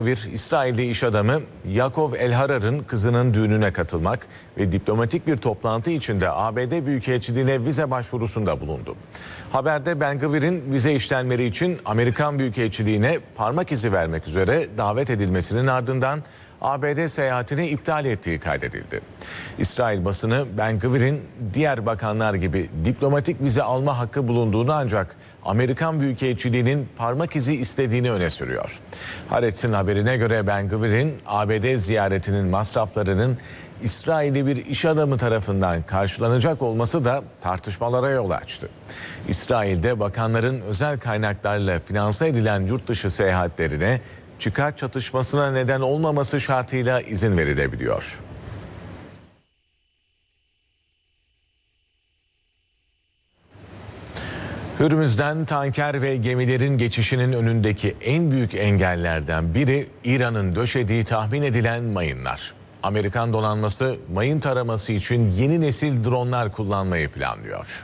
Bir İsrailli iş adamı Yaakov El-Harar'ın kızının düğününe katılmak ve diplomatik bir toplantı içinde ABD Büyükelçiliğine vize başvurusunda bulundu. Haberde Ben-Gvir'in vize işlemleri için Amerikan Büyükelçiliğine parmak izi vermek üzere davet edilmesinin ardından ABD seyahatini iptal ettiği kaydedildi. İsrail basını Ben-Gvir'in diğer bakanlar gibi diplomatik vize alma hakkı bulunduğunu ancak Amerikan Büyükelçiliğinin parmak izi istediğini öne sürüyor. Haaretz'in haberine göre Ben-Gvir'in ABD ziyaretinin masraflarının İsrailli bir iş adamı tarafından karşılanacak olması da tartışmalara yol açtı. İsrail'de bakanların özel kaynaklarla finanse edilen yurt dışı seyahatlerine çıkar çatışmasına neden olmaması şartıyla izin verilebiliyor. Hürmüz'den tanker ve gemilerin geçişinin önündeki en büyük engellerden biri İran'ın döşediği tahmin edilen mayınlar. Amerikan donanması mayın taraması için yeni nesil dronlar kullanmayı planlıyor.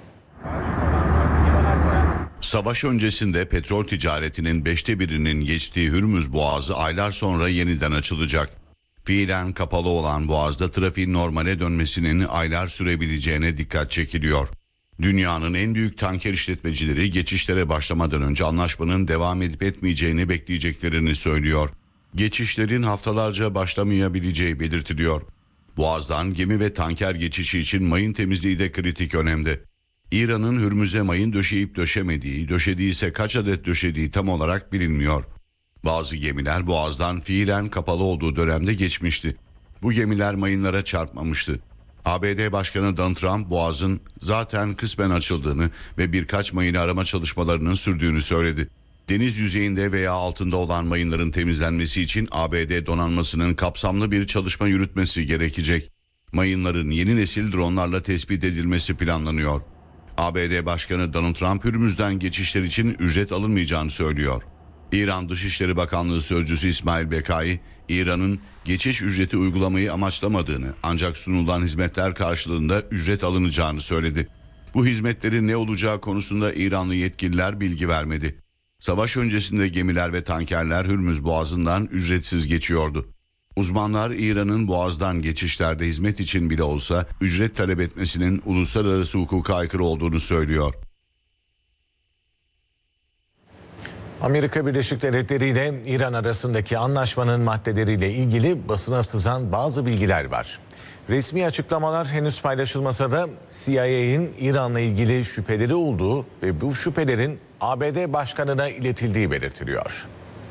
Savaş öncesinde petrol ticaretinin 1/5'inin geçtiği Hürmüz Boğazı aylar sonra yeniden açılacak. Fiilen kapalı olan boğazda trafiğin normale dönmesinin aylar sürebileceğine dikkat çekiliyor. Dünyanın en büyük tanker işletmecileri geçişlere başlamadan önce anlaşmanın devam edip etmeyeceğini bekleyeceklerini söylüyor. Geçişlerin haftalarca başlamayabileceği belirtiliyor. Boğazdan gemi ve tanker geçişi için mayın temizliği de kritik önemde. İran'ın Hürmüz'e mayın döşeyip döşemediği, döşediyse kaç adet döşediği tam olarak bilinmiyor. Bazı gemiler boğazdan fiilen kapalı olduğu dönemde geçmişti. Bu gemiler mayınlara çarpmamıştı. ABD Başkanı Donald Trump boğazın zaten kısmen açıldığını ve birkaç mayını arama çalışmalarının sürdüğünü söyledi. Deniz yüzeyinde veya altında olan mayınların temizlenmesi için ABD donanmasının kapsamlı bir çalışma yürütmesi gerekecek. Mayınların yeni nesil dronlarla tespit edilmesi planlanıyor. ABD Başkanı Donald Trump Hürmüz'den geçişler için ücret alınmayacağını söylüyor. İran Dışişleri Bakanlığı Sözcüsü İsmail Bekai, İran'ın geçiş ücreti uygulamayı amaçlamadığını ancak sunulan hizmetler karşılığında ücret alınacağını söyledi. Bu hizmetlerin ne olacağı konusunda İranlı yetkililer bilgi vermedi. Savaş öncesinde gemiler ve tankerler Hürmüz Boğazı'ndan ücretsiz geçiyordu. Uzmanlar İran'ın boğazdan geçişlerde hizmet için bile olsa ücret talep etmesinin uluslararası hukuka aykırı olduğunu söylüyor. Amerika Birleşik Devletleri ile İran arasındaki anlaşmanın maddeleriyle ilgili basına sızan bazı bilgiler var. Resmi açıklamalar henüz paylaşılmasa da CIA'nin İran'la ilgili şüpheleri olduğu ve bu şüphelerin ABD Başkanı'na iletildiği belirtiliyor.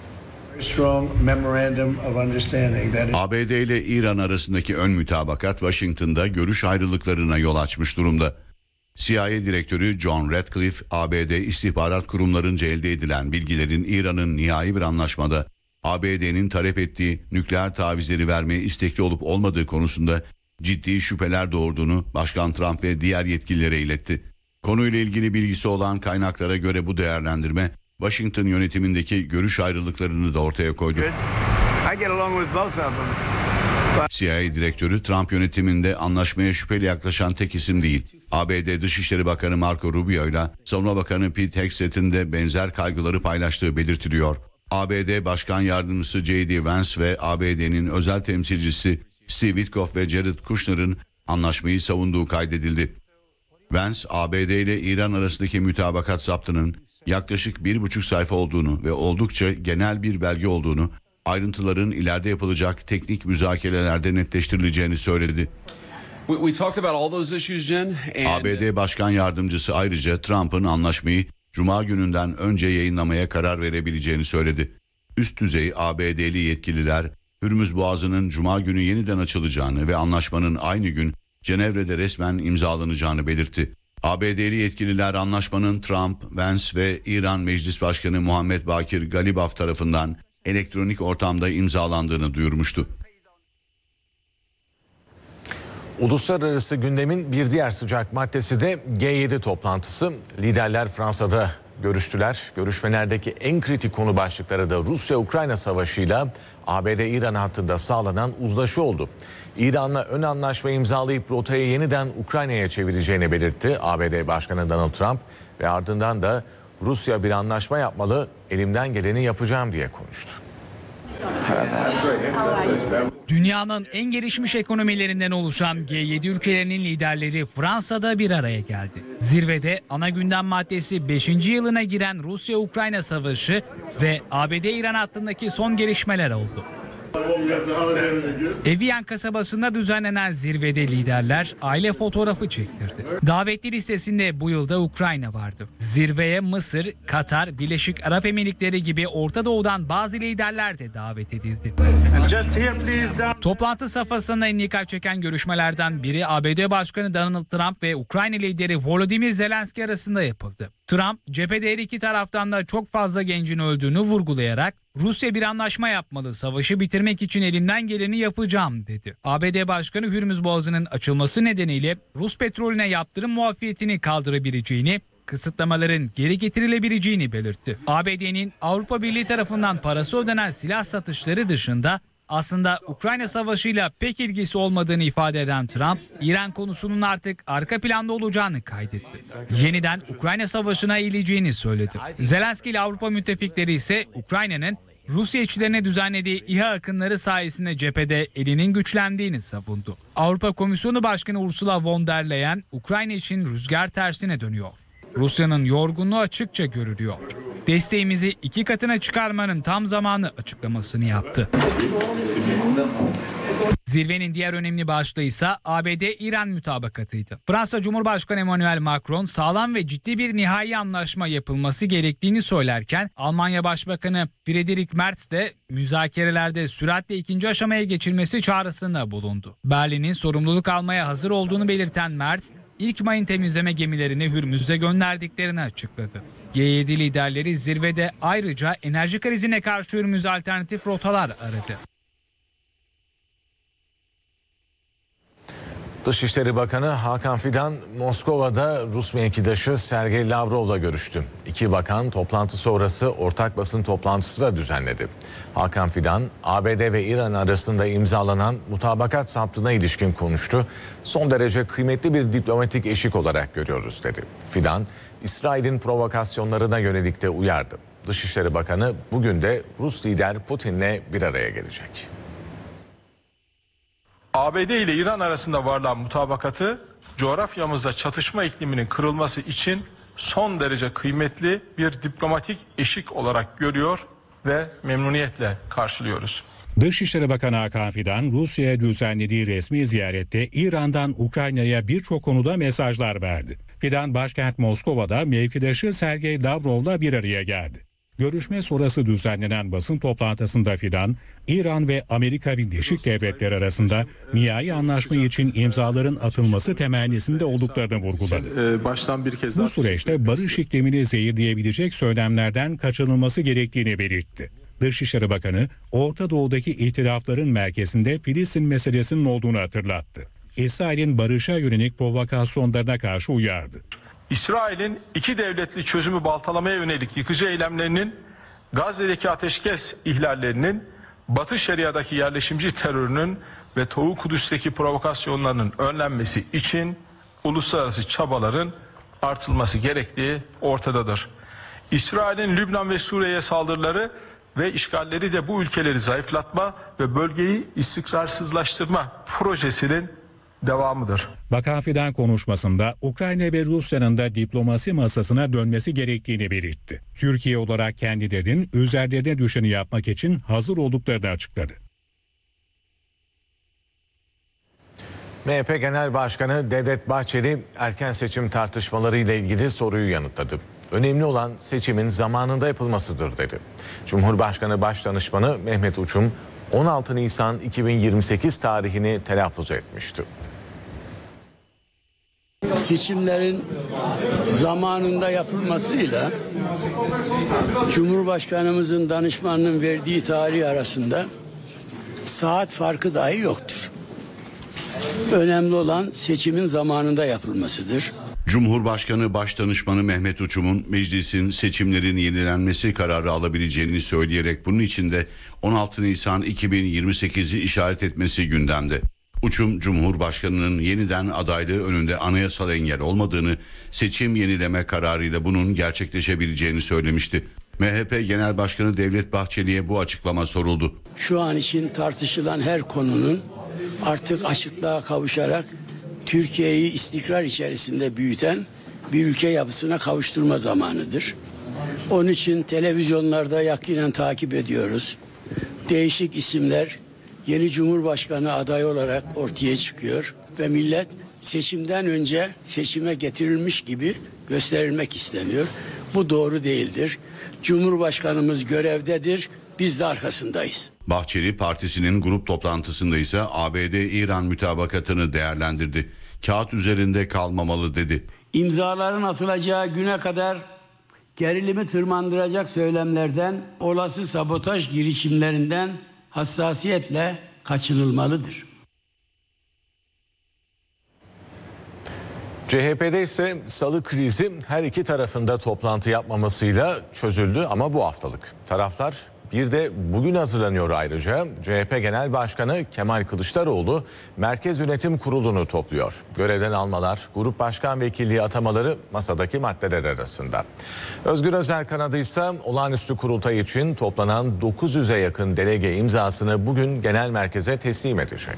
ABD ile İran arasındaki ön mütabakat Washington'da görüş ayrılıklarına yol açmış durumda. CIA Direktörü John Ratcliffe, ABD istihbarat kurumlarınca elde edilen bilgilerin İran'ın nihai bir anlaşmada ABD'nin talep ettiği nükleer tavizleri vermeye istekli olup olmadığı konusunda ciddi şüpheler doğurduğunu Başkan Trump ve diğer yetkililere iletti. Konuyla ilgili bilgisi olan kaynaklara göre bu değerlendirme Washington yönetimindeki görüş ayrılıklarını da ortaya koydu. CIA Direktörü Trump yönetiminde anlaşmaya şüpheli yaklaşan tek isim değil. ABD Dışişleri Bakanı Marco Rubio ile Savunma Bakanı Pete Hegseth'in de benzer kaygıları paylaştığı belirtiliyor. ABD Başkan Yardımcısı J.D. Vance ve ABD'nin özel temsilcisi Steve Witkoff ve Jared Kushner'ın anlaşmayı savunduğu kaydedildi. Vance, ABD ile İran arasındaki mütabakat zaptının yaklaşık 1,5 sayfa olduğunu ve oldukça genel bir belge olduğunu, ayrıntıların ileride yapılacak teknik müzakerelerde netleştirileceğini söyledi. ABD Başkan Yardımcısı ayrıca Trump'ın anlaşmayı Cuma gününden önce yayınlamaya karar verebileceğini söyledi. Üst düzey ABD'li yetkililer Hürmüz Boğazı'nın Cuma günü yeniden açılacağını ve anlaşmanın aynı gün Cenevre'de resmen imzalanacağını belirtti. ABD'li yetkililer anlaşmanın Trump, Vance ve İran Meclis Başkanı Muhammed Bakir Galibaf tarafından elektronik ortamda imzalandığını duyurmuştu. Uluslararası gündemin bir diğer sıcak maddesi de G7 toplantısı. Liderler Fransa'da görüştüler. Görüşmelerdeki en kritik konu başlıkları da Rusya-Ukrayna savaşıyla ABD-İran hattında sağlanan uzlaşı oldu. İran'la ön anlaşma imzalayıp rotayı yeniden Ukrayna'ya çevireceğini belirtti ABD Başkanı Donald Trump ve ardından da Rusya bir anlaşma yapmalı, elimden geleni yapacağım diye konuştu. Dünyanın en gelişmiş ekonomilerinden oluşan G7 ülkelerinin liderleri Fransa'da bir araya geldi. Zirvede ana gündem maddesi 5. yılına giren Rusya-Ukrayna savaşı ve ABD-İran hattındaki son gelişmeler oldu. Evian kasabasında düzenlenen zirvede liderler aile fotoğrafı çektirdi. Davetli listesinde bu yılda Ukrayna vardı. Zirveye Mısır, Katar, Birleşik Arap Emirlikleri gibi Orta Doğu'dan bazı liderler de davet edildi. Toplantı safhasında en dikkat çeken görüşmelerden biri ABD Başkanı Donald Trump ve Ukrayna lideri Volodymyr Zelenski arasında yapıldı. Trump, cephede her iki taraftan da çok fazla gencin öldüğünü vurgulayarak Rusya bir anlaşma yapmalı, savaşı bitirmek için elimden geleni yapacağım dedi. ABD Başkanı Hürmüz Boğazı'nın açılması nedeniyle Rus petrolüne yaptırım muafiyetini kaldırabileceğini, kısıtlamaların geri getirilebileceğini belirtti. ABD'nin Avrupa Birliği tarafından parası ödenen silah satışları dışında aslında Ukrayna Savaşı'yla pek ilgisi olmadığını ifade eden Trump, İran konusunun artık arka planda olacağını kaydetti. Yeniden Ukrayna Savaşı'na eğileceğini söyledi. Zelenski ile Avrupa müttefikleri ise Ukrayna'nın Rusya içlerine düzenlediği İHA akınları sayesinde cephede elinin güçlendiğini savundu. Avrupa Komisyonu Başkanı Ursula von der Leyen, Ukrayna için rüzgar tersine dönüyor. Rusya'nın yorgunluğu açıkça görülüyor. Desteğimizi 2 katına çıkarmanın tam zamanı açıklamasını yaptı. Zirvenin diğer önemli başlığı ise ABD-İran mütabakatıydı. Fransa Cumhurbaşkanı Emmanuel Macron sağlam ve ciddi bir nihai anlaşma yapılması gerektiğini söylerken Almanya Başbakanı Friedrich Merz de müzakerelerde süratle ikinci aşamaya geçilmesi çağrısında bulundu. Berlin'in sorumluluk almaya hazır olduğunu belirten Merz, İlk mayın temizleme gemilerini Hürmüz'de gönderdiklerini açıkladı. G7 liderleri zirvede ayrıca enerji krizine karşı Hürmüz'e alternatif rotalar aradı. Dışişleri Bakanı Hakan Fidan, Moskova'da Rus mevkidaşı Sergey Lavrov'la görüştü. İki bakan toplantı sonrası ortak basın toplantısı da düzenledi. Hakan Fidan, ABD ve İran arasında imzalanan mutabakat saptığına ilişkin konuştu. Son derece kıymetli bir diplomatik eşik olarak görüyoruz dedi. Fidan, İsrail'in provokasyonlarına yönelik de uyardı. Dışişleri Bakanı bugün de Rus lider Putin'le bir araya gelecek. ABD ile İran arasında varılan mutabakatı coğrafyamızda çatışma ikliminin kırılması için son derece kıymetli bir diplomatik eşik olarak görüyor ve memnuniyetle karşılıyoruz. Dışişleri Bakanı Hakan Fidan, Rusya'ya düzenlediği resmi ziyarette İran'dan Ukrayna'ya birçok konuda mesajlar verdi. Fidan, başkent Moskova'da mevkidaşı Sergey Lavrov'la bir araya geldi. Görüşme sonrası düzenlenen basın toplantısında Fidan, İran ve Amerika Birleşik Devletleri arasında nihai anlaşma için imzaların atılması temennisinde olduklarını vurguladı. Bu süreçte barış iklimini zehirleyebilecek söylemlerden kaçınılması gerektiğini belirtti. Dışişleri Bakanı, Orta Doğu'daki ihtilafların merkezinde Filistin meselesinin olduğunu hatırlattı. İsrail'in barışa yönelik provokasyonlarına karşı uyardı. İsrail'in iki devletli çözümü baltalamaya yönelik yıkıcı eylemlerinin, Gazze'deki ateşkes ihlallerinin, Batı Şeria'daki yerleşimci terörünün ve Doğu Kudüs'teki provokasyonlarının önlenmesi için uluslararası çabaların artırılması gerektiği ortadadır. İsrail'in Lübnan ve Suriye'ye saldırıları ve işgalleri de bu ülkeleri zayıflatma ve bölgeyi istikrarsızlaştırma projesinin devamıdır. Bakan Fidan konuşmasında Ukrayna ve Rusya'nın da diplomasi masasına dönmesi gerektiğini belirtti. Türkiye olarak kendilerinin üzerlerine düşeni yapmak için hazır olduklarını açıkladı. MHP Genel Başkanı Devlet Bahçeli erken seçim tartışmaları ile ilgili soruyu yanıtladı. Önemli olan seçimin zamanında yapılmasıdır dedi. Cumhurbaşkanı Başdanışmanı Mehmet Uçum 16 Nisan 2028 tarihini telaffuz etmişti. Seçimlerin zamanında yapılmasıyla Cumhurbaşkanımızın danışmanının verdiği tarih arasında saat farkı dahi yoktur. Önemli olan seçimin zamanında yapılmasıdır. Cumhurbaşkanı Başdanışmanı Mehmet Uçum'un meclisin seçimlerin yenilenmesi kararı alabileceğini söyleyerek bunun için de 16 Nisan 2028'i işaret etmesi gündemde. Uçum, Cumhurbaşkanı'nın yeniden adaylığı önünde anayasal engel olmadığını, seçim yenileme kararıyla bunun gerçekleşebileceğini söylemişti. MHP Genel Başkanı Devlet Bahçeli'ye bu açıklama soruldu. Şu an için tartışılan her konunun artık açıklığa kavuşarak Türkiye'yi istikrar içerisinde büyüten bir ülke yapısına kavuşturma zamanıdır. Onun için televizyonlarda yakinen takip ediyoruz. Değişik isimler yeni Cumhurbaşkanı adayı olarak ortaya çıkıyor ve millet seçimden önce seçime getirilmiş gibi gösterilmek isteniyor. Bu doğru değildir. Cumhurbaşkanımız görevdedir, biz de arkasındayız. Bahçeli partisinin grup toplantısında ise ABD-İran mütabakatını değerlendirdi. Kağıt üzerinde kalmamalı dedi. İmzaların atılacağı güne kadar gerilimi tırmandıracak söylemlerden, olası sabotaj girişimlerinden hassasiyetle kaçınılmalıdır. CHP'de ise salı krizi her iki tarafında toplantı yapmamasıyla çözüldü ama bu haftalık. Taraflar bir de bugün hazırlanıyor ayrıca. CHP Genel Başkanı Kemal Kılıçdaroğlu Merkez Yönetim Kurulu'nu topluyor. Görevden almalar, grup başkan vekilliği atamaları masadaki maddeler arasında. Özgür Özel kanadı ise olağanüstü kurultay için toplanan 900'e yakın delege imzasını bugün genel merkeze teslim edecek.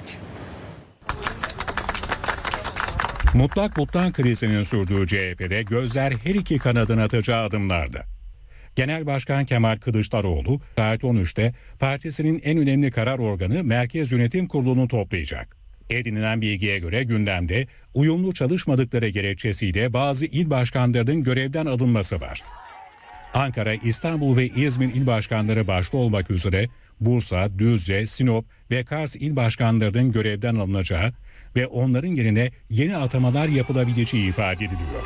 Mutlak butlan krizinin sürdüğü CHP'de gözler her iki kanadın atacağı adımlarda. Genel Başkan Kemal Kılıçdaroğlu saat 13'te partisinin en önemli karar organı Merkez Yönetim Kurulu'nu toplayacak. Edinilen bilgiye göre gündemde uyumlu çalışmadıkları gerekçesiyle bazı il başkanlarının görevden alınması var. Ankara, İstanbul ve İzmir il başkanları başta olmak üzere Bursa, Düzce, Sinop ve Kars il başkanlarının görevden alınacağı ve onların yerine yeni atamalar yapılabileceği ifade ediliyor.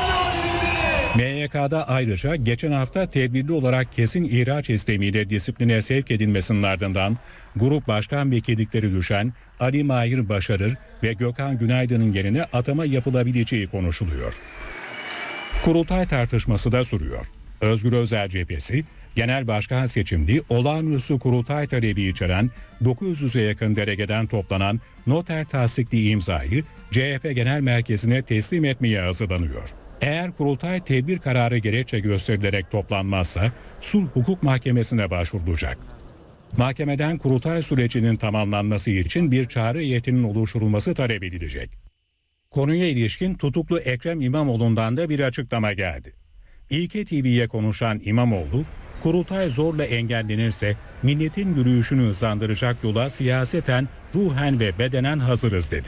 MYK'da ayrıca geçen hafta tedbirli olarak kesin ihraç istemiyle disipline sevk edilmesinin ardından grup başkan vekillikleri düşen Ali Mahir Başarır ve Gökhan Günaydın'ın yerine atama yapılabileceği konuşuluyor. Kurultay tartışması da sürüyor. Özgür Özel cephesi, genel başkan seçimli olağanüstü kurultay talebi içeren 900'e yakın delegeden toplanan noter tasdikli imzayı CHP Genel Merkezi'ne teslim etmeye hazırlanıyor. Eğer kurultay tedbir kararı gerekçe gösterilerek toplanmazsa Sulh Hukuk Mahkemesi'ne başvurulacak. Mahkemeden kurultay sürecinin tamamlanması için bir çağrı heyetinin oluşturulması talep edilecek. Konuya ilişkin tutuklu Ekrem İmamoğlu'ndan da bir açıklama geldi. İlke TV'ye konuşan İmamoğlu, kurultay zorla engellenirse milletin yürüyüşünü hızlandıracak yola siyaseten, ruhen ve bedenen hazırız dedi.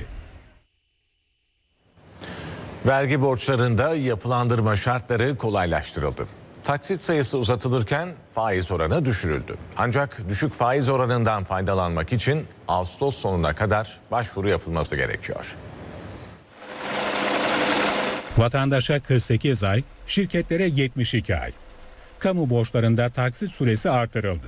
Vergi borçlarında yapılandırma şartları kolaylaştırıldı. Taksit sayısı uzatılırken faiz oranı düşürüldü. Ancak düşük faiz oranından faydalanmak için Ağustos sonuna kadar başvuru yapılması gerekiyor. Vatandaşa 48 ay, şirketlere 72 ay. Kamu borçlarında taksit süresi artırıldı.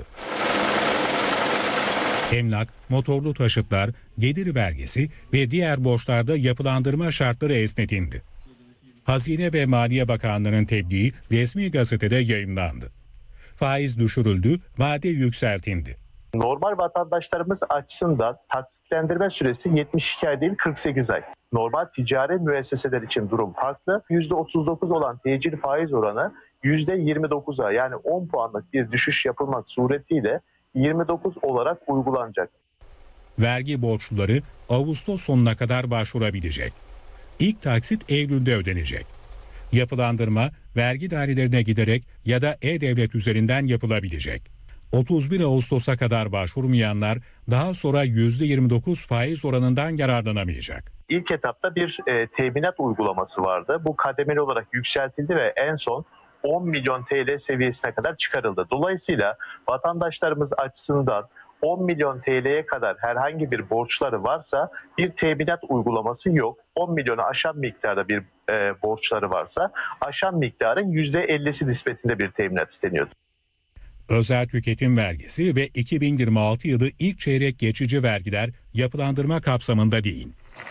Emlak, motorlu taşıtlar, gelir vergisi ve diğer borçlarda yapılandırma şartları esnetildi. Hazine ve Maliye Bakanlığı'nın tebliği resmi gazetede yayımlandı. Faiz düşürüldü, vade yükseltildi. Normal vatandaşlarımız açısından taksitlendirme süresi 72 ay değil 48 ay. Normal ticari müesseseler için durum farklı. %39 olan tecil faiz oranı %29'a yani 10 puanlık bir düşüş yapılmak suretiyle 29 olarak uygulanacak. Vergi borçluları Ağustos sonuna kadar başvurabilecek. İlk taksit Eylül'de ödenecek. Yapılandırma vergi dairelerine giderek ya da e-devlet üzerinden yapılabilecek. 31 Ağustos'a kadar başvurmayanlar daha sonra %29 faiz oranından yararlanamayacak. İlk etapta bir teminat uygulaması vardı. Bu kademeli olarak yükseltildi ve en son 10 milyon TL seviyesine kadar çıkarıldı. Dolayısıyla vatandaşlarımız açısından 10 milyon TL'ye kadar herhangi bir borçları varsa bir teminat uygulaması yok. 10 milyonu aşan miktarda bir borçları varsa aşan miktarın %50'si nispetinde bir teminat isteniyor. Özel tüketim vergisi ve 2026 yılı ilk çeyrek geçici vergiler yapılandırma kapsamında değil.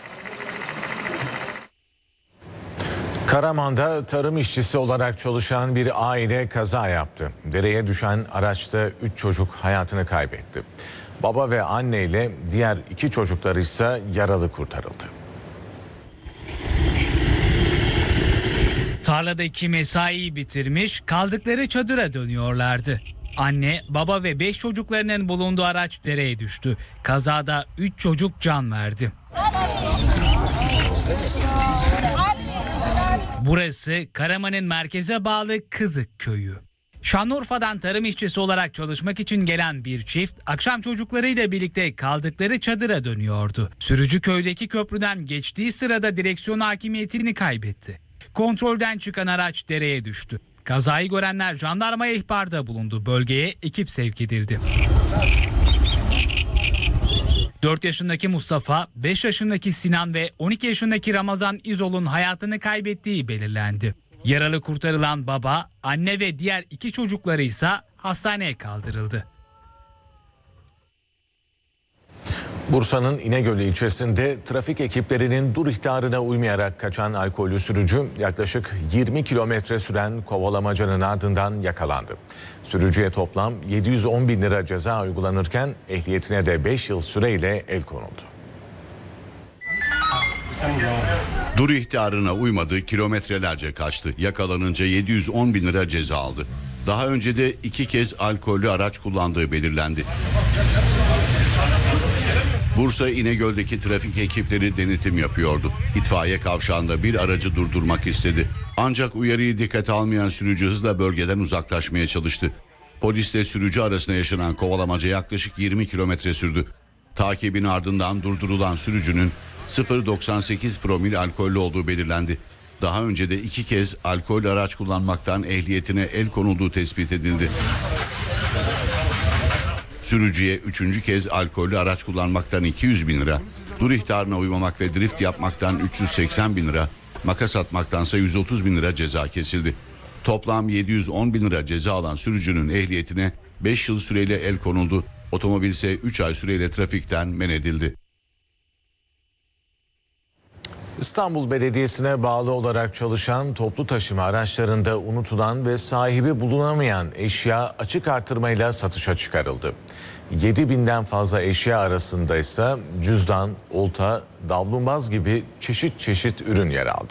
Karaman'da tarım işçisi olarak çalışan bir aile kaza yaptı. Dereye düşen araçta 3 çocuk hayatını kaybetti. Baba ve anne ile diğer 2 çocukları ise yaralı kurtarıldı. Tarladaki mesaiyi bitirmiş, kaldıkları çadıra dönüyorlardı. Anne, baba ve 5 çocuklarının bulunduğu araç dereye düştü. Kazada 3 çocuk can verdi. Burası Karaman'ın merkeze bağlı Kızık köyü. Şanlıurfa'dan tarım işçisi olarak çalışmak için gelen bir çift akşam çocuklarıyla birlikte kaldıkları çadıra dönüyordu. Sürücü köydeki köprüden geçtiği sırada direksiyon hakimiyetini kaybetti. Kontrolden çıkan araç dereye düştü. Kazayı görenler jandarmaya ihbarda bulundu. Bölgeye ekip sevk edildi. 4 yaşındaki Mustafa, 5 yaşındaki Sinan ve 12 yaşındaki Ramazan İzol'un hayatını kaybettiği belirlendi. Yaralı kurtarılan baba, anne ve diğer 2 çocukları ise hastaneye kaldırıldı. Bursa'nın İnegöl ilçesinde trafik ekiplerinin dur ihtarına uymayarak kaçan alkollü sürücü yaklaşık 20 kilometre süren kovalamacanın ardından yakalandı. Sürücüye toplam 710 bin lira ceza uygulanırken ehliyetine de 5 yıl süreyle el konuldu. Dur ihtarına uymadı, kilometrelerce kaçtı. Yakalanınca 710 bin lira ceza aldı. Daha önce de 2 kez alkollü araç kullandığı belirlendi. Bursa İnegöl'deki trafik ekipleri denetim yapıyordu. İtfaiye kavşağında bir aracı durdurmak istedi. Ancak uyarıyı dikkate almayan sürücü hızla bölgeden uzaklaşmaya çalıştı. Polisle sürücü arasında yaşanan kovalamaca yaklaşık 20 kilometre sürdü. Takibin ardından durdurulan sürücünün 0.98 promil alkollü olduğu belirlendi. Daha önce de 2 kez alkollü araç kullanmaktan ehliyetine el konulduğu tespit edildi. Sürücüye 3. kez alkollü araç kullanmaktan 200 bin lira, dur ihtarına uymamak ve drift yapmaktan 380 bin lira, makas atmaktansa 130 bin lira ceza kesildi. Toplam 710 bin lira ceza alan sürücünün ehliyetine 5 yıl süreyle el konuldu. Otomobil ise 3 ay süreyle trafikten men edildi. İstanbul Belediyesi'ne bağlı olarak çalışan toplu taşıma araçlarında unutulan ve sahibi bulunamayan eşya açık artırmayla satışa çıkarıldı. 7.000'den fazla eşya arasında ise cüzdan, olta, davlumbaz gibi çeşit çeşit ürün yer aldı.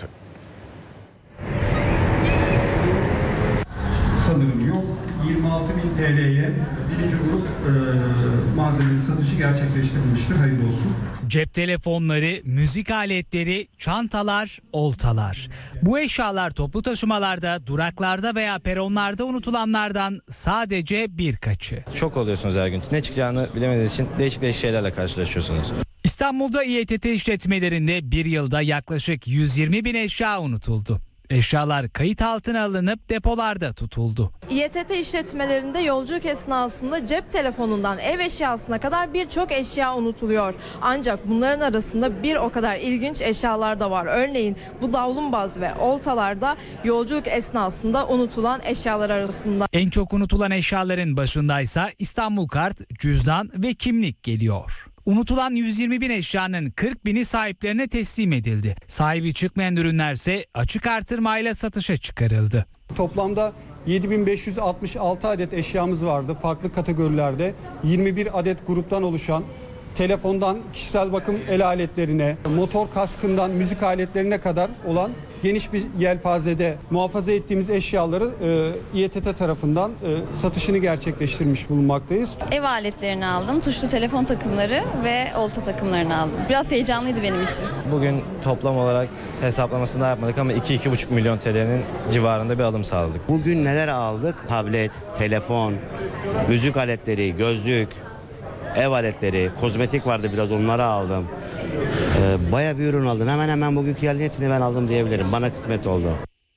Sanırım yok. 26.000 TL'ye birinci grup malzemenin satışı gerçekleştirilmiştir. Hayırlı olsun. Cep telefonları, müzik aletleri, çantalar, oltalar. Bu eşyalar toplu taşımalarda, duraklarda veya peronlarda unutulanlardan sadece birkaçı. Şok oluyorsunuz her gün. Ne çıkacağını bilemediğiniz için değişik şeylerle karşılaşıyorsunuz. İstanbul'da İETT işletmelerinde bir yılda yaklaşık 120 bin eşya unutuldu. Eşyalar kayıt altına alınıp depolarda tutuldu. İETT işletmelerinde yolculuk esnasında cep telefonundan ev eşyasına kadar birçok eşya unutuluyor. Ancak bunların arasında bir o kadar ilginç eşyalar da var. Örneğin bu davlumbaz ve oltalarda yolculuk esnasında unutulan eşyalar arasında. En çok unutulan eşyaların başındaysa İstanbul Kart, cüzdan ve kimlik geliyor. Unutulan 120 bin eşyanın 40 bini sahiplerine teslim edildi. Sahibi çıkmayan ürünlerse açık artırmayla satışa çıkarıldı. Toplamda 7.566 adet eşyamız vardı farklı kategorilerde. 21 adet gruptan oluşan, telefondan kişisel bakım el aletlerine, motor kaskından müzik aletlerine kadar olan geniş bir yelpazede muhafaza ettiğimiz eşyaları İETT tarafından satışını gerçekleştirmiş bulunmaktayız. Ev aletlerini aldım, tuşlu telefon takımları ve olta takımlarını aldım. Biraz heyecanlıydı benim için. Bugün toplam olarak hesaplamasını da yapmadık ama 2-2,5 milyon TL'nin civarında bir alım sağladık. Bugün neler aldık? Tablet, telefon, müzik aletleri, gözlük, ev aletleri, kozmetik vardı biraz onları aldım. Bayağı bir ürün aldım. Hemen hemen bugünkü yerlerin hepsini ben aldım diyebilirim. Bana kısmet oldu.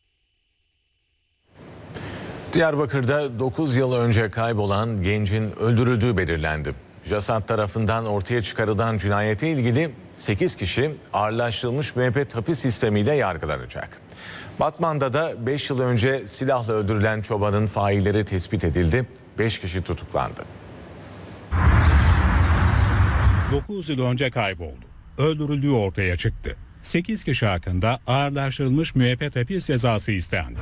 Diyarbakır'da 9 yıl önce kaybolan gencin öldürüldüğü belirlendi. JASAD tarafından ortaya çıkarılan cinayete ilgili 8 kişi ağırlaştırılmış müebbet hapis sistemiyle yargılanacak. Batman'da da 5 yıl önce silahla öldürülen çobanın failleri tespit edildi. 5 kişi tutuklandı. 9 yıl önce kayboldu. Öldürüldüğü ortaya çıktı. 8 kişi hakkında ağırlaştırılmış müebbet hapis cezası istendi.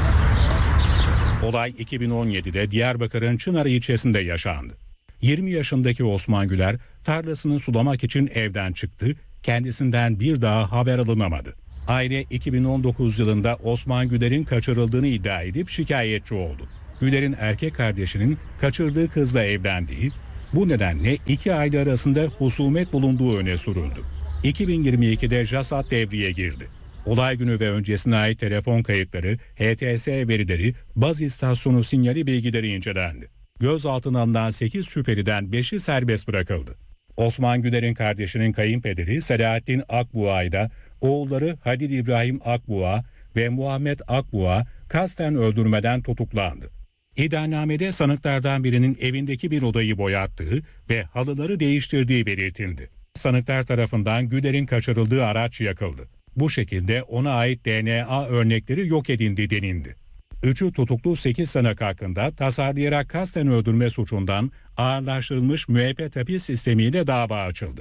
Olay 2017'de Diyarbakır'ın Çınarı ilçesinde yaşandı. 20 yaşındaki Osman Güler tarlasını sulamak için evden çıktı, kendisinden bir daha haber alınamadı. Aile 2019 yılında Osman Güler'in kaçırıldığını iddia edip şikayetçi oldu. Güler'in erkek kardeşinin kaçırdığı kızla evlendiği, bu nedenle iki aile arasında husumet bulunduğu öne sürüldü. 2022'de JASAT devreye girdi. Olay günü ve öncesine ait telefon kayıtları, HTS verileri, baz istasyonu sinyali bilgileri incelendi. Gözaltına alınan 8 şüpheliden 5'i serbest bırakıldı. Osman Güler'in kardeşinin kayınpederi Selahattin Akbuğa'yla oğulları Halil İbrahim Akbuğa ve Muhammed Akbuğa kasten öldürmeden tutuklandı. İddianamede sanıklardan birinin evindeki bir odayı boyattığı ve halıları değiştirdiği belirtildi. Sanıklar tarafından Güler'in kaçırıldığı araç yakıldı. Bu şekilde ona ait DNA örnekleri yok edildi denildi. 3'ü tutuklu 8 sanık hakkında tasarlayarak kasten öldürme suçundan ağırlaştırılmış müebbet hapis sistemiyle dava açıldı.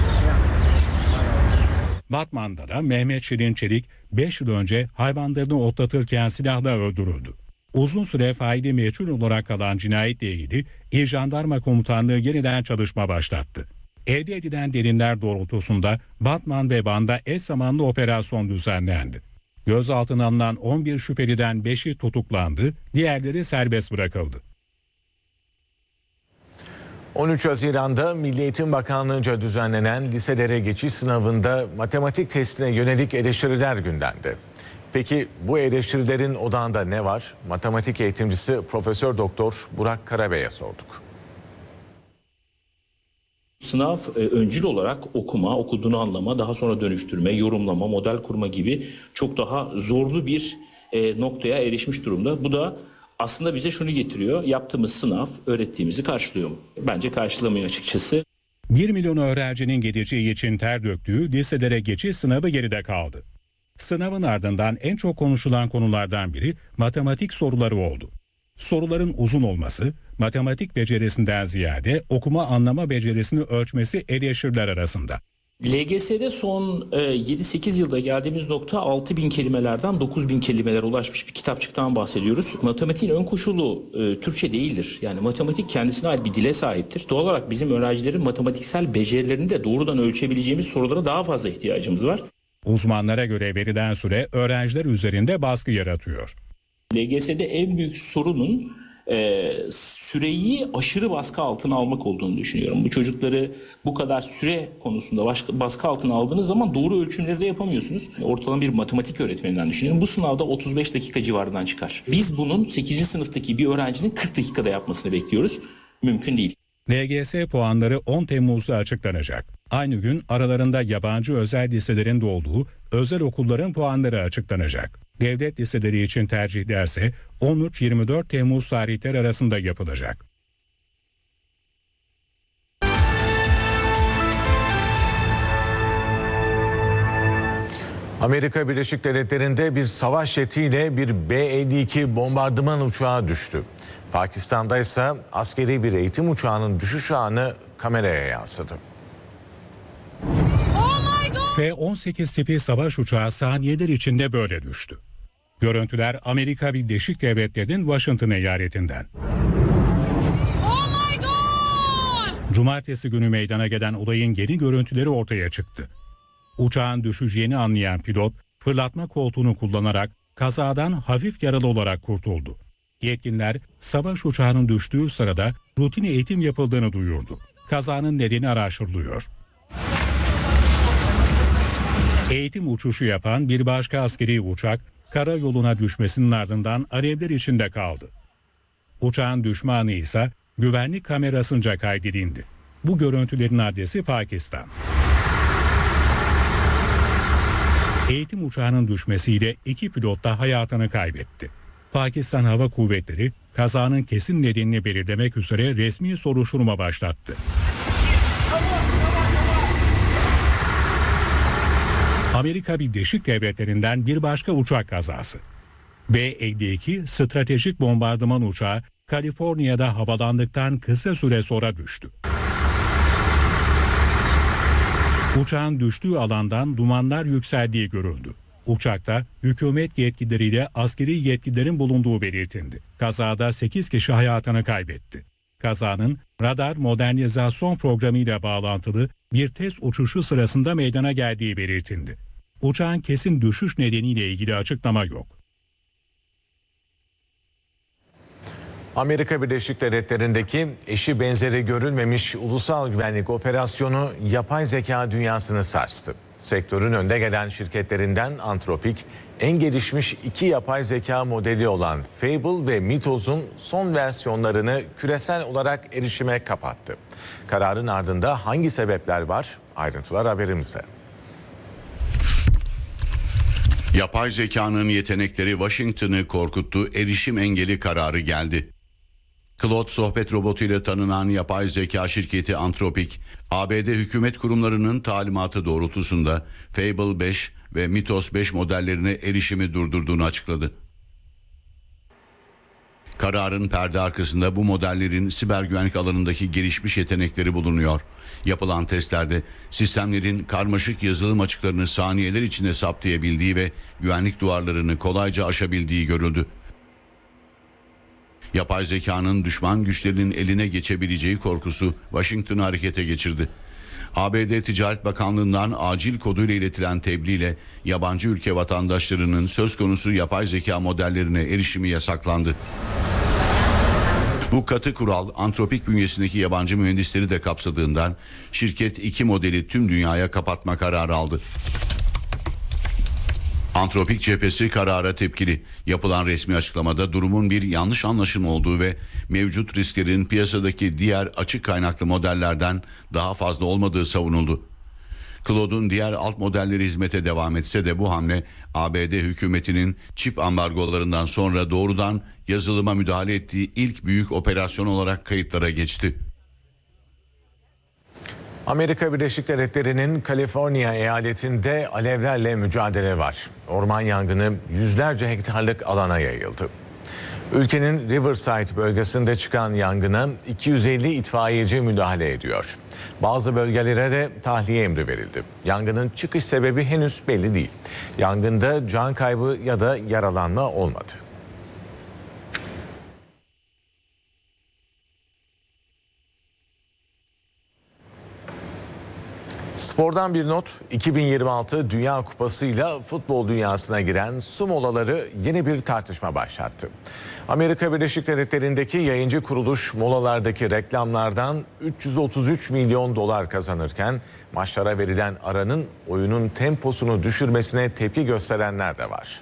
Batman'da da Mehmet Şirin Çelik 5 yıl önce hayvanlarını otlatırken silahla öldürüldü. Uzun süre faili meçhul olarak kalan cinayetle ilgili İl Jandarma Komutanlığı yeniden çalışma başlattı. Elde edilen deliller doğrultusunda Batman ve Van'da eş zamanlı operasyon düzenlendi. Gözaltına alınan 11 şüpheliden 5'i tutuklandı, diğerleri serbest bırakıldı. 13 Haziran'da Milli Eğitim Bakanlığı'nca düzenlenen liselere geçiş sınavında matematik testine yönelik eleştiriler gündemde. Peki bu eleştirilerin odağında ne var? Matematik eğitimcisi Profesör Doktor Burak Karabey'e sorduk. Sınav öncül olarak okuma, okuduğunu anlama, daha sonra dönüştürme, yorumlama, model kurma gibi çok daha zorlu bir noktaya erişmiş durumda. Bu da aslında bize şunu getiriyor: yaptığımız sınav öğrettiğimizi karşılıyor mu? Bence karşılamıyor açıkçası. 1 milyon öğrencinin geleceği için ter döktüğü liselere geçiş sınavı geride kaldı. Sınavın ardından en çok konuşulan konulardan biri matematik soruları oldu. Soruların uzun olması, matematik becerisinden ziyade okuma anlama becerisini ölçmesi eleştiriler arasında. LGS'de son 7-8 yılda geldiğimiz nokta 6.000 kelimelerden 9.000 kelimelere ulaşmış bir kitapçıktan bahsediyoruz. Matematiğin ön koşulu Türkçe değildir. Yani matematik kendisine ait bir dile sahiptir. Doğal olarak bizim öğrencilerin matematiksel becerilerini de doğrudan ölçebileceğimiz sorulara daha fazla ihtiyacımız var. Uzmanlara göre verilen süre öğrenciler üzerinde baskı yaratıyor. LGS'de en büyük sorunun süreyi aşırı baskı altına almak olduğunu düşünüyorum. Bu çocukları bu kadar süre konusunda baskı altına aldığınız zaman doğru ölçümleri de yapamıyorsunuz. Ortalama bir matematik öğretmeninden düşünüyorum. Bu sınavda 35 dakika civarından çıkar. Biz bunun 8. sınıftaki bir öğrencinin 40 dakikada yapmasını bekliyoruz. Mümkün değil. LGS puanları 10 Temmuz'da açıklanacak. Aynı gün aralarında yabancı özel liselerin de olduğu özel okulların puanları açıklanacak. Devlet liseleri için tercihlerse 13-24 Temmuz tarihleri arasında yapılacak. Amerika Birleşik Devletleri'nde bir savaş jetiyle bir B-52 bombardıman uçağı düştü. Pakistan'da ise askeri bir eğitim uçağının düşüş anı kameraya yansıdı. F-18 tipi savaş uçağı saniyeler içinde böyle düştü. Görüntüler Amerika Birleşik Devletleri'nin Washington eyaletinden. Cumartesi günü meydana gelen olayın yeni görüntüleri ortaya çıktı. Uçağın düşeceğini anlayan pilot fırlatma koltuğunu kullanarak kazadan hafif yaralı olarak kurtuldu. Yetkililer savaş uçağının düştüğü sırada rutin eğitim yapıldığını duyurdu. Kazanın nedeni araştırılıyor. Eğitim uçuşu yapan bir başka askeri uçak karayoluna düşmesinin ardından alevler içinde kaldı. Uçağın düşme anı ise güvenlik kamerasınca kaydedildi. Bu görüntülerin adresi Pakistan. Eğitim uçağının düşmesiyle 2 pilot da hayatını kaybetti. Pakistan Hava Kuvvetleri kazanın kesin nedenini belirlemek üzere resmi soruşturma başlattı. Amerika Birleşik Devletleri'nden bir başka uçak kazası. B-52 stratejik bombardıman uçağı Kaliforniya'da havalandıktan kısa süre sonra düştü. Uçağın düştüğü alandan dumanlar yükseldiği görüldü. Uçakta hükümet yetkilileriyle askeri yetkililerin bulunduğu belirtildi. Kazada 8 kişi hayatını kaybetti. Kazanın radar modernizasyon programıyla bağlantılı bir test uçuşu sırasında meydana geldiği belirtildi. uçağın kesin düşüş nedeniyle ilgili açıklama yok. Amerika Birleşik Devletleri'ndeki eşi benzeri görülmemiş ulusal güvenlik operasyonu yapay zeka dünyasını sarstı. Sektörün önde gelen şirketlerinden Anthropic, en gelişmiş 2 yapay zeka modeli olan Fable ve Mythos'un son versiyonlarını küresel olarak erişime kapattı. Kararın ardında hangi sebepler var? Ayrıntılar haberimizde. Yapay zekanın yetenekleri Washington'ı korkuttu, erişim engeli kararı geldi. Claude sohbet robotuyla tanınan yapay zeka şirketi Anthropic, ABD hükümet kurumlarının talimatı doğrultusunda Fable 5 ve Mythos 5 modellerine erişimi durdurduğunu açıkladı. Kararın perde arkasında bu modellerin siber güvenlik alanındaki gelişmiş yetenekleri bulunuyor. Yapılan testlerde sistemlerin karmaşık yazılım açıklarını saniyeler içinde saptayabildiği ve güvenlik duvarlarını kolayca aşabildiği görüldü. Yapay zekanın düşman güçlerinin eline geçebileceği korkusu Washington'ı harekete geçirdi. ABD Ticaret Bakanlığı'ndan acil koduyla iletilen tebliğle yabancı ülke vatandaşlarının söz konusu yapay zeka modellerine erişimi yasaklandı. Bu katı kural Anthropic bünyesindeki yabancı mühendisleri de kapsadığından şirket 2 modeli tüm dünyaya kapatma kararı aldı. Anthropic cephesi karara tepkili. Yapılan resmi açıklamada durumun bir yanlış anlaşılma olduğu ve mevcut risklerin piyasadaki diğer açık kaynaklı modellerden daha fazla olmadığı savunuldu. Claude'un diğer alt modelleri hizmete devam etse de bu hamle ABD hükümetinin çip ambargolarından sonra doğrudan yazılıma müdahale ettiği ilk büyük operasyon olarak kayıtlara geçti. Amerika Birleşik Devletleri'nin Kaliforniya eyaletinde alevlerle mücadele var. Orman yangını yüzlerce hektarlık alana yayıldı. Ülkenin Riverside bölgesinde çıkan yangına 250 itfaiyeci müdahale ediyor. Bazı bölgelere de tahliye emri verildi. Yangının çıkış sebebi henüz belli değil. Yangında can kaybı ya da yaralanma olmadı. Spordan bir not, 2026 Dünya Kupası'yla futbol dünyasına giren su molaları yeni bir tartışma başlattı. Amerika Birleşik Devletleri'ndeki yayıncı kuruluş molalardaki reklamlardan 333 milyon dolar kazanırken maçlara verilen aranın oyunun temposunu düşürmesine tepki gösterenler de var.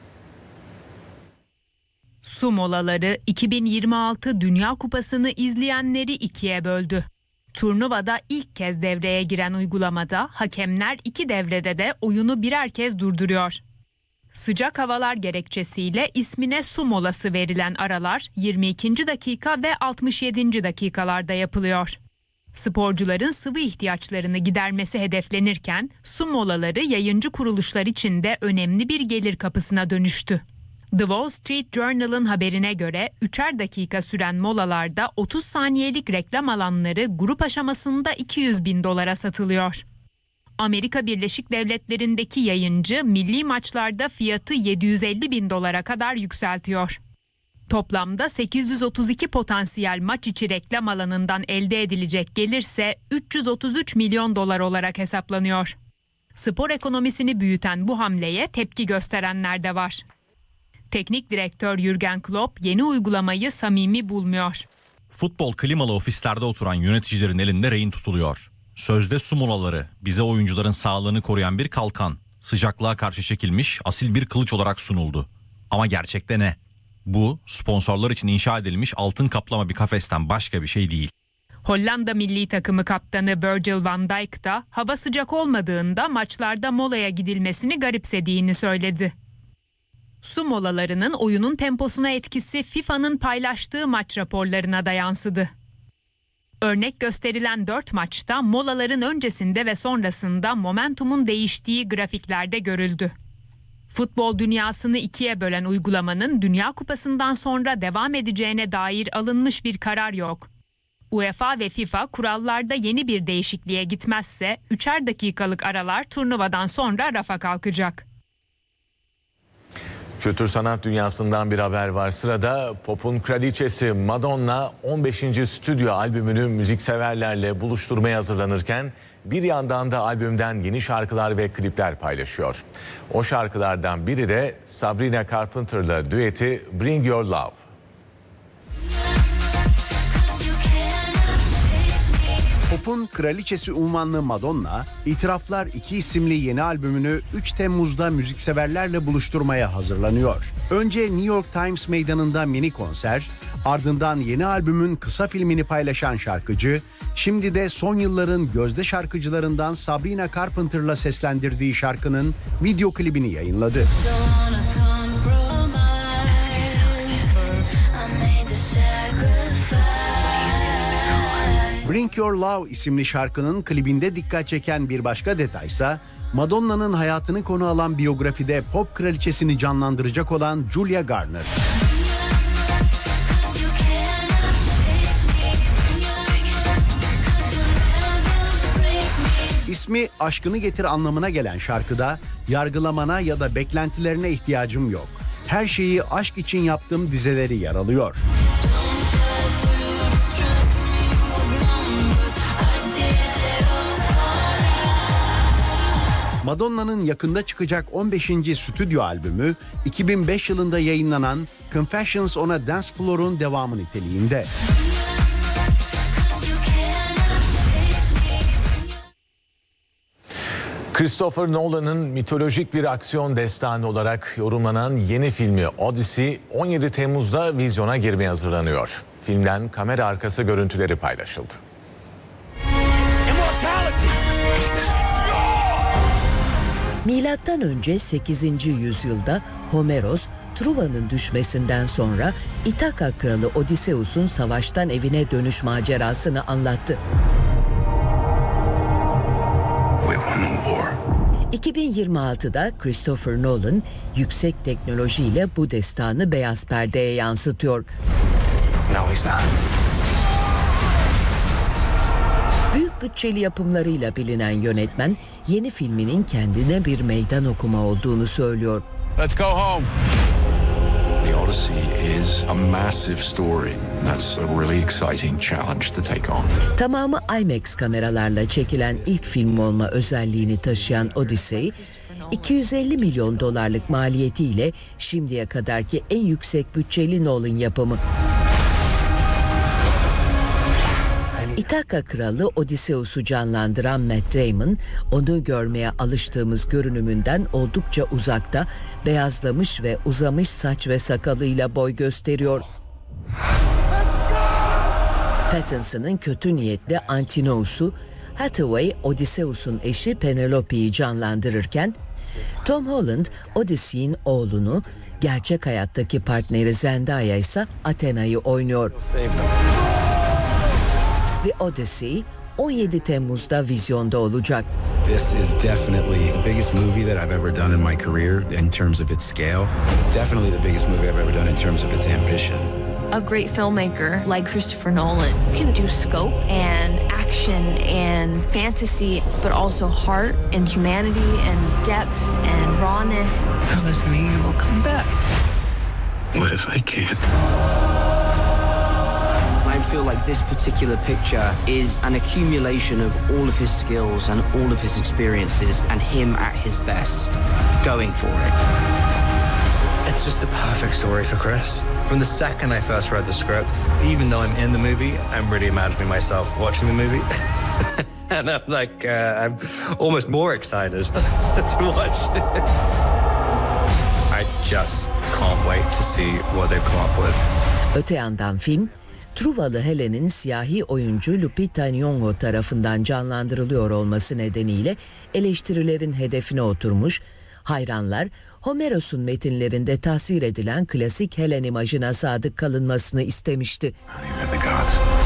Su molaları 2026 Dünya Kupası'nı izleyenleri ikiye böldü. Turnuvada ilk kez devreye giren uygulamada hakemler 2 devrede de oyunu birer kez durduruyor. Sıcak havalar gerekçesiyle ismine su molası verilen aralar 22. dakika ve 67. dakikalarda yapılıyor. Sporcuların sıvı ihtiyaçlarını gidermesi hedeflenirken su molaları yayıncı kuruluşlar için de önemli bir gelir kapısına dönüştü. The Wall Street Journal'ın haberine göre 3'er dakika süren molalarda 30 saniyelik reklam alanları grup aşamasında 200 bin dolara satılıyor. Amerika Birleşik Devletleri'ndeki yayıncı milli maçlarda fiyatı 750 bin dolara kadar yükseltiyor. Toplamda 832 potansiyel maç içi reklam alanından elde edilecek gelirse 333 milyon dolar olarak hesaplanıyor. Spor ekonomisini büyüten bu hamleye tepki gösterenler de var. Teknik direktör Jürgen Klopp yeni uygulamayı samimi bulmuyor. Futbol klimalı ofislerde oturan yöneticilerin elinde rehin tutuluyor. Sözde su molaları bize oyuncuların sağlığını koruyan bir kalkan, sıcaklığa karşı çekilmiş asil bir kılıç olarak sunuldu. Ama gerçekte ne? Bu sponsorlar için inşa edilmiş altın kaplama bir kafesten başka bir şey değil. Hollanda milli takımı kaptanı Virgil van Dijk da hava sıcak olmadığında maçlarda molaya gidilmesini garipsediğini söyledi. Su molalarının oyunun temposuna etkisi FIFA'nın paylaştığı maç raporlarına da yansıdı. Örnek gösterilen 4 maçta molaların öncesinde ve sonrasında momentumun değiştiği grafiklerde görüldü. Futbol dünyasını ikiye bölen uygulamanın Dünya Kupası'ndan sonra devam edeceğine dair alınmış bir karar yok. UEFA ve FIFA kurallarda yeni bir değişikliğe gitmezse 3'er dakikalık aralar turnuvadan sonra rafa kalkacak. Kültür sanat dünyasından bir haber var. Sırada pop'un kraliçesi Madonna 15. stüdyo albümünü müzikseverlerle buluşturmaya hazırlanırken bir yandan da albümden yeni şarkılar ve klipler paylaşıyor. O şarkılardan biri de Sabrina Carpenter'la düeti Bring Your Love. Pop'un kraliçesi unvanlı Madonna, İtiraflar 2 isimli yeni albümünü 3 Temmuz'da müzikseverlerle buluşturmaya hazırlanıyor. Önce New York Times Meydanı'nda mini konser, ardından yeni albümün kısa filmini paylaşan şarkıcı, şimdi de son yılların gözde şarkıcılarından Sabrina Carpenter'la seslendirdiği şarkının video klibini yayınladı. Bring Your Love isimli şarkının klibinde dikkat çeken bir başka detaysa Madonna'nın hayatını konu alan biyografide pop kraliçesini canlandıracak olan Julia Garner. İsmi aşkını getir anlamına gelen şarkıda yargılamana ya da beklentilerine ihtiyacım yok. Her şeyi aşk için yaptım dizeleri yer alıyor. Madonna'nın yakında çıkacak 15. stüdyo albümü 2005 yılında yayınlanan Confessions on a Dance Floor'un devamı niteliğinde. Christopher Nolan'ın mitolojik bir aksiyon destanı olarak yorumlanan yeni filmi Odyssey 17 Temmuz'da vizyona girmeye hazırlanıyor. Filmden kamera arkası görüntüleri paylaşıldı. Milattan önce 8. yüzyılda Homeros, Truva'nın düşmesinden sonra İthaka kralı Odysseus'un savaştan evine dönüş macerasını anlattı. 2026'da Christopher Nolan yüksek teknolojiyle bu destanı beyaz perdeye yansıtıyor. Büyük bütçeli yapımlarıyla bilinen yönetmen yeni filminin kendine bir meydan okuma olduğunu söylüyor. Let's go home. The Odyssey is a massive story. That's a really exciting challenge to take on. Tamamı IMAX kameralarla çekilen ilk film olma özelliğini taşıyan Odyssey, 250 milyon dolarlık maliyetiyle şimdiye kadarki en yüksek bütçeli Nolan yapımı. İthaka kralı Odysseus'u canlandıran Matt Damon, onu görmeye alıştığımız görünümünden oldukça uzakta, beyazlamış ve uzamış saç ve sakalıyla boy gösteriyor. Pattinson'ın kötü niyetli Antinous'u, Hathaway, Odysseus'un eşi Penelope'yi canlandırırken, Tom Holland, Odyssey'in oğlunu, gerçek hayattaki partneri Zendaya ise Athena'yı oynuyor. The Odyssey 17 Temmuz'da vizyonda olacak. This is definitely the biggest movie that I've ever done in my career in terms of its scale. Definitely the biggest movie I've ever done in terms of its ambition. A great filmmaker like Christopher Nolan can do scope and action and fantasy, but also heart and humanity and depth and rawness. How does it mean you will come back? What if I can't? I feel like this particular picture is an accumulation of all of his skills and all of his experiences and him at his best, going for it. It's just the perfect story for Chris. From the second I first read the script, even though I'm in the movie, I'm really imagining myself watching the movie. And I'm like, I'm almost more excited to watch it. I just can't wait to see what they've come up with. Öte yandan film, Truvalı Helen'in siyahi oyuncu Lupita Nyong'o tarafından canlandırılıyor olması nedeniyle eleştirilerin hedefine oturmuş, hayranlar Homeros'un metinlerinde tasvir edilen klasik Helen imajına sadık kalınmasını istemişti.